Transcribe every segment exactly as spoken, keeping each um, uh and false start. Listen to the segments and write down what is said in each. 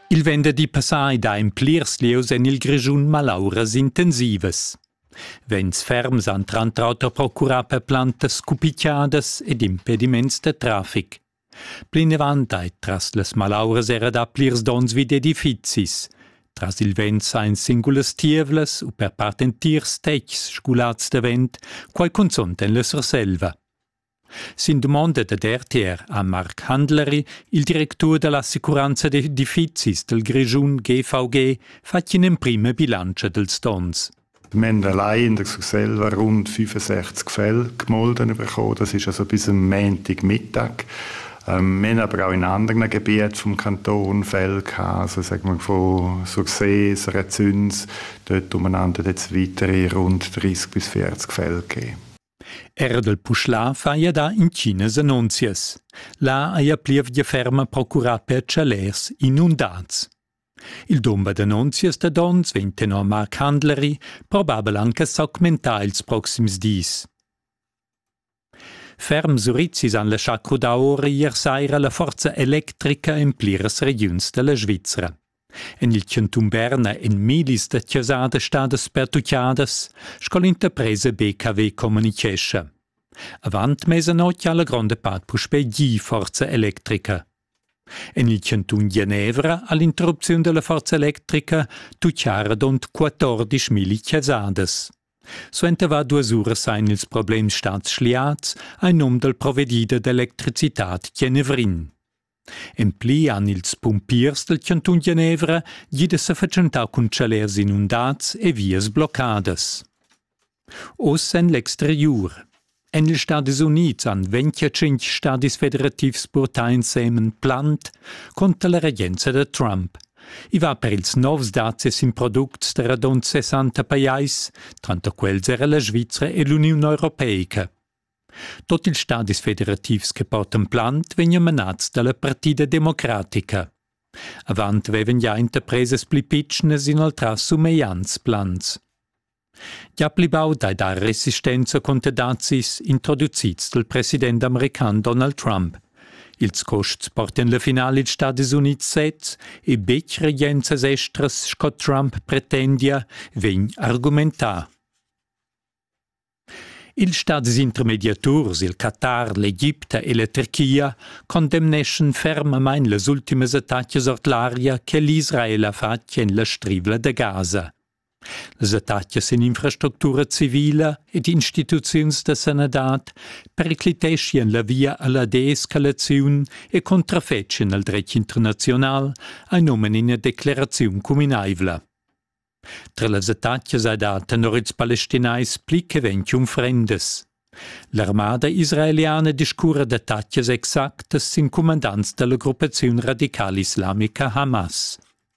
Il venerdì passai da in plirs lieus en il grischun malauras intensivas. Vents ferms han trantrauter procurar per plantas cupicciadas ed impediments de trafic. Plinevant tras las malauras era da plirs dons vid edificis. Tras il vent sain singulas tievlas u per part entirs techs sculats de vent, quai consont en la surselva. Sin domanda da dertier a Marc Handleri, il direttur dell'assicuranza de edificis del Grischun G V G, fatgien in prima bilancia dels dons. Wir haben allein in der Surselva rund fünfundsechzig Fälle gemolden bekommen. Das ist also bis am Montagmittag. Ähm, wir haben aber auch in anderen Gebieten vom Kanton Fälle gehabt, also sagen wir von Sursees, Rezüns, dort umeinander jetzt weitere rund dreissig bis vierzig Fälle gegeben. Era del Puschla faia da in Chinas annunzias. La aia plievgia ferma procurar per chalers inundats. Il domba d'annunzias da dons venteno a Marc Handleri, probabel anche s'augmentar ils proxims dis. Ferm surizis han lasciat da ora ier saira la forza elettrica in pliras regions della Svizzera. En il Canton Berna en milis de chiasadas stadas pertucciadas, scol interpresa B K W Communication. Avant mezzanotte alla grande part puspe di forza elettrica. En il Canton Ginevra, all'interruzione della forza elettrica, tucciara dont quattordici mili chiasadas. Suente va due ure sein ils problems stats schliats, ein nom del provedida d'elettricitat Ginevrin. En pli han ils pumpiers del Canton Ginevra gide se facentau cun chalers inundats e vias bloccadas. Os en l'exterior. En ils Stadis Units han venticinque Stadis federativs portar insemen plant contra la regenza de Trump. I va per ils novs dazies in products de radon sessanta pajais, trenta quels era la Svizzera e l'Unione Europeica. Tot ils Stadis federativs che portan plant vegnan menats dalla Partida Democratica. Avant vevan ja interpreses pli pitschnes in altras sumeians plans. Ja plibau dai da resistenza contra dazis introducits del president american Donald Trump. Ils costs porten la finale ils Stadis Units sets e bec regenzas estras sco Trump pretendia vegn argumentar. Il Stadis intermediaturs, il Qatar, l'Egipte e la Turchia condemneschen fermamain las ultimas attacches ort l'aria che l'Israel ha fatg en la strivla de Gaza. Las attacches in infrastructura civila ed instituziuns de sanadat pericliteschien la via alla de-escalaziun e contrafetschen al dret internazional a nomen in a declaraziun cuminaivla. Tra las attacches ha dat nor ils palestinais pli che ventium frendes. L'armada israeliana discura d'attacches exactes sin comandants della gruppaziun radical islamica Hamas.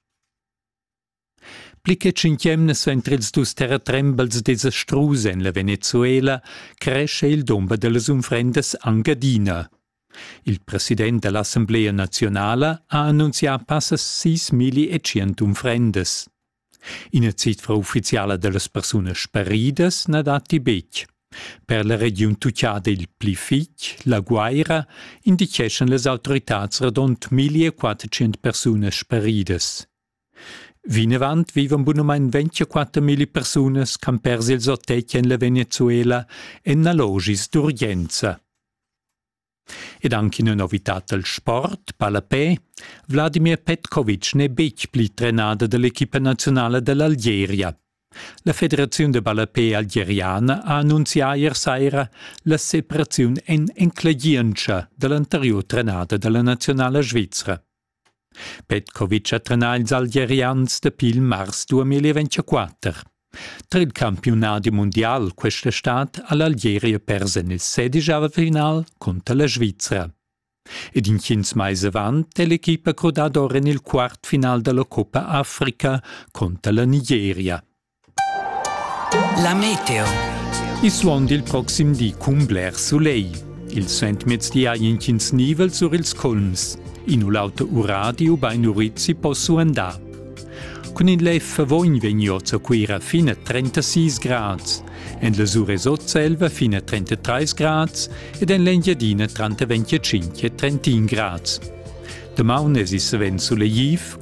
Pli che cinquemnes entre ils dus terratrembels desastrus en la Venezuela cresce il domba delle unfrendes Angadina. Il president dell'Assemblea Nazionale ha annunziato passas sis mili e cient unfrendes. In a cifra ufficiale delle persone sparidas n'a dati bec. Per la regione tucciada il pli fitg, la Guaira, indiceschen les autoritats redont mille e quattrocent persone sparidas. Vinavant vivan bunamein ventiquattro mili personas can persi ils ottec en la Venezuela en na logis d'urgenza. Ed anche una novità del sport, palapè, Vladimir Petkovic ne bec pli trenada dell'equipa nazionale dell'Algeria. La Federazione de Palapè algeriana ha annunziato ieri sera la separazione en enclagiancia dell'anterior trenada della nazionale svizzera. Petkovic ha trenato ils algerians da pil mars duemilaventiquattro. Tra il campionato mondiale quest'estate all'Algeria perse nel sedicava final contro la Svizzera. Ed in quindici mesi avanti l'equipa ha crodato ora nel quart final della Coppa Africa contro la Nigeria. La meteo. I suon del proxim di cum Blair Soleil. Il sent mezz'dia in quindici nivel sur ils colms. In ulauta uradio bei Nurizzi possu andà. Con il leffe vogn vegniozza quira fino a trentasei gradi, en le sure sotselva fino a trentatré gradi ed en l'engiadina tra venticinque e trentuno gradi. Demaun esis se ven sulle jiv